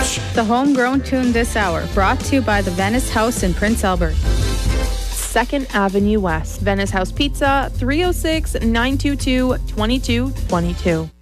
The homegrown tune this hour, brought to you by the Venice House in Prince Albert. 2nd Avenue West, Venice House Pizza, 306-922-2222.